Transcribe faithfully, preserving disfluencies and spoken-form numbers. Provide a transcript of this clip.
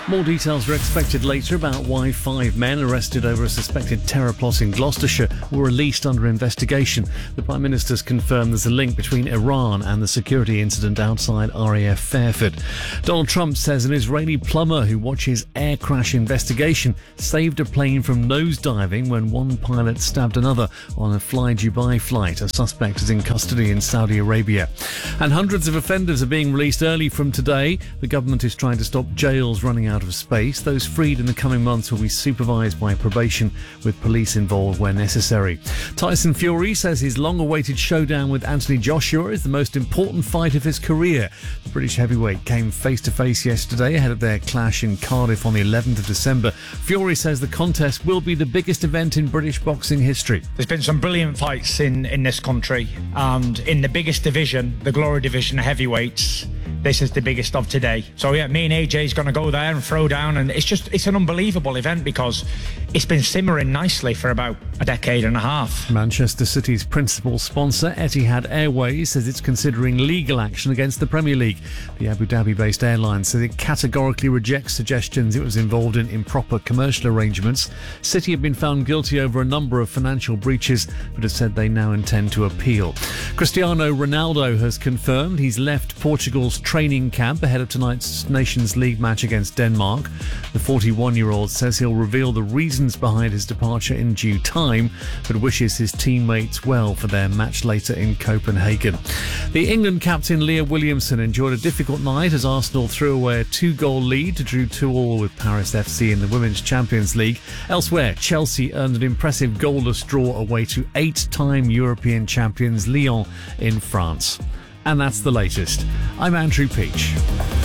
More details are expected later about why five men arrested over a suspected terror plot in Gloucestershire were released under investigation. The Prime Minister's confirmed there's a link between Iran and the security incident outside R A F Fairford. Donald Trump says an Israeli plumber who watches air crash investigation saved a plane from nosediving when one pilot stabbed another on a Fly Dubai flight. A suspect is in custody in Saudi Arabia. And hundreds of offenders are being released early from today. The government is trying to stop jails running out of space. Those freed in the coming months will be supervised by probation, with police involved where necessary. Tyson Fury says his long-awaited showdown with Anthony Joshua is the most important fight of his career. The British heavyweight came face-to-face yesterday ahead of their clash in Cardiff on the eleventh of December. Fury says the contest will be the biggest event in British boxing history. There's been some brilliant fights in, in this country, and in the biggest division, the Glory Division heavyweights, this is the biggest of today. So yeah, me and A J's going to go there and throw down, and it's just, it's an unbelievable event because it's been simmering nicely for about a decade and a half. Manchester City's principal sponsor, Etihad Airways, says it's considering legal action against the Premier League. The Abu Dhabi-based airline says it categorically rejects suggestions it was involved in improper commercial arrangements. City have been found guilty over a number of financial breaches, but have said they now intend to appeal. Cristiano Ronaldo has confirmed he's left Portugal's training camp ahead of tonight's Nations League match against Denmark. The forty-one-year-old says he'll reveal the reasons behind his departure in due time, but wishes his teammates well for their match later in Copenhagen. The England captain Leah Williamson enjoyed a difficult night as Arsenal threw away a two-goal lead to drew two all with Paris F C in the Women's Champions League. Elsewhere, Chelsea earned an impressive goalless draw away to eight-time European champions Lyon in France. And that's the latest. I'm Andrew Peach.